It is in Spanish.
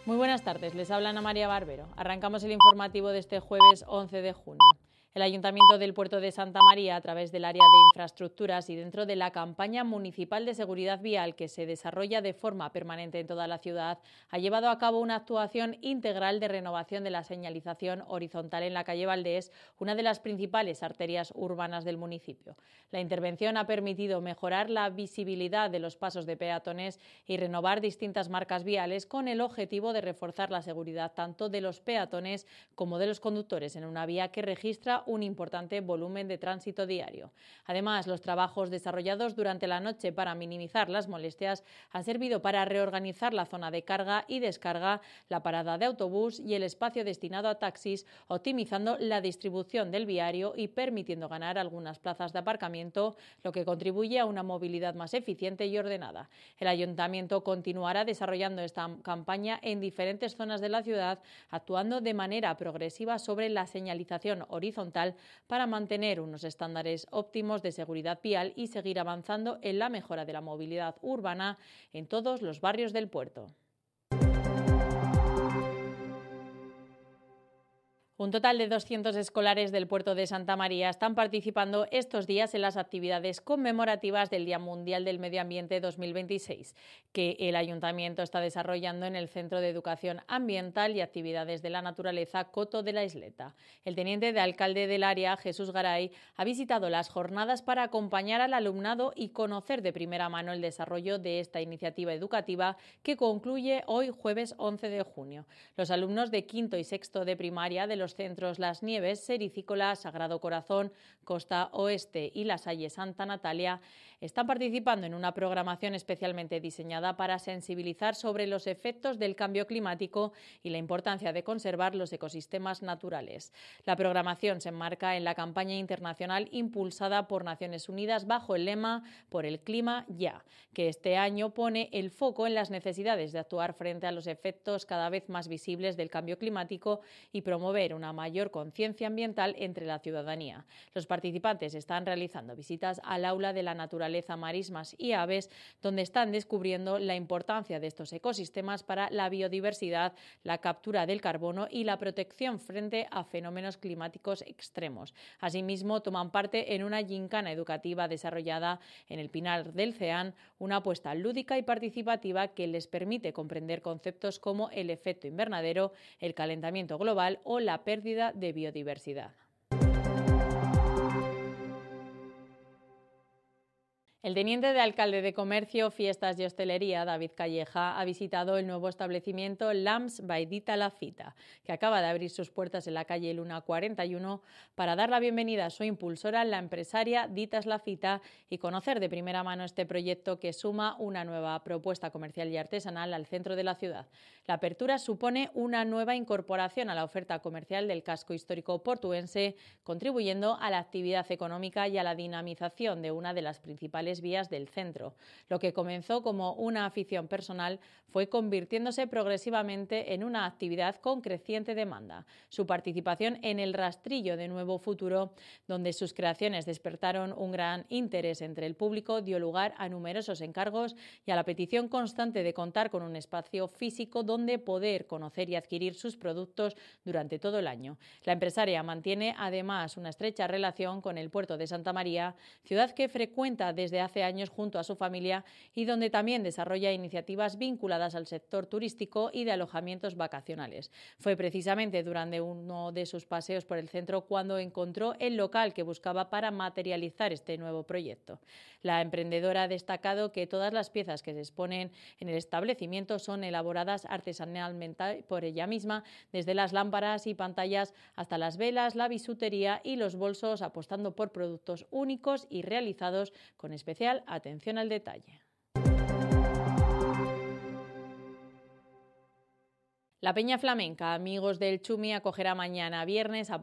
Muy buenas tardes, les habla Ana María Barbero. Arrancamos el informativo de este jueves 11 de junio. El Ayuntamiento del Puerto de Santa María, a través del área de infraestructuras y dentro de la campaña municipal de seguridad vial que se desarrolla de forma permanente en toda la ciudad, ha llevado a cabo una actuación integral de renovación de la señalización horizontal en la calle Valdés, una de las principales arterias urbanas del municipio. La intervención ha permitido mejorar la visibilidad de los pasos de peatones y renovar distintas marcas viales con el objetivo de reforzar la seguridad tanto de los peatones como de los conductores en una vía que registra un importante volumen de tránsito diario. Además, los trabajos desarrollados durante la noche para minimizar las molestias han servido para reorganizar la zona de carga y descarga, la parada de autobús y el espacio destinado a taxis, optimizando la distribución del viario y permitiendo ganar algunas plazas de aparcamiento, lo que contribuye a una movilidad más eficiente y ordenada. El Ayuntamiento continuará desarrollando esta campaña en diferentes zonas de la ciudad, actuando de manera progresiva sobre la señalización horizontal para mantener unos estándares óptimos de seguridad vial y seguir avanzando en la mejora de la movilidad urbana en todos los barrios del puerto. Un total de 200 escolares del puerto de Santa María están participando estos días en las actividades conmemorativas del Día Mundial del Medio Ambiente 2026, que el Ayuntamiento está desarrollando en el Centro de Educación Ambiental y Actividades de la Naturaleza Coto de la Isleta. El teniente de alcalde del área, Jesús Garay, ha visitado las jornadas para acompañar al alumnado y conocer de primera mano el desarrollo de esta iniciativa educativa que concluye hoy jueves 11 de junio. Los alumnos de quinto y sexto de primaria de los centros Las Nieves, Sericícola, Sagrado Corazón, Costa Oeste y La Salle Santa Natalia están participando en una programación especialmente diseñada para sensibilizar sobre los efectos del cambio climático y la importancia de conservar los ecosistemas naturales. La programación se enmarca en la campaña internacional impulsada por Naciones Unidas bajo el lema Por el clima ya, que este año pone el foco en las necesidades de actuar frente a los efectos cada vez más visibles del cambio climático y promover una mayor conciencia ambiental entre la ciudadanía. Los participantes están realizando visitas al aula de la naturaleza, marismas y aves, donde están descubriendo la importancia de estos ecosistemas para la biodiversidad, la captura del carbono y la protección frente a fenómenos climáticos extremos. Asimismo, toman parte en una gincana educativa desarrollada en el Pinar del Ceán, una apuesta lúdica y participativa que les permite comprender conceptos como el efecto invernadero, el calentamiento global o la pérdida de biodiversidad. El teniente de alcalde de Comercio, Fiestas y Hostelería, David Calleja, ha visitado el nuevo establecimiento Lams by Dita La Fita, que acaba de abrir sus puertas en la calle Luna 41 para dar la bienvenida a su impulsora, la empresaria Ditas La Fita, y conocer de primera mano este proyecto que suma una nueva propuesta comercial y artesanal al centro de la ciudad. La apertura supone una nueva incorporación a la oferta comercial del casco histórico portuense, contribuyendo a la actividad económica y a la dinamización de una de las principales vías del centro. Lo que comenzó como una afición personal fue convirtiéndose progresivamente en una actividad con creciente demanda. Su participación en el rastrillo de Nuevo Futuro, donde sus creaciones despertaron un gran interés entre el público, dio lugar a numerosos encargos y a la petición constante de contar con un espacio físico donde poder conocer y adquirir sus productos durante todo el año. La empresaria mantiene además una estrecha relación con el puerto de Santa María, ciudad que frecuenta desde hace años junto a su familia y donde también desarrolla iniciativas vinculadas al sector turístico y de alojamientos vacacionales. Fue precisamente durante uno de sus paseos por el centro cuando encontró el local que buscaba para materializar este nuevo proyecto. La emprendedora ha destacado que todas las piezas que se exponen en el establecimiento son elaboradas artesanalmente por ella misma, desde las lámparas y pantallas hasta las velas, la bisutería y los bolsos, apostando por productos únicos y realizados con especial atención al detalle. La Peña Flamenca Amigos del Chumi acogerá mañana viernes a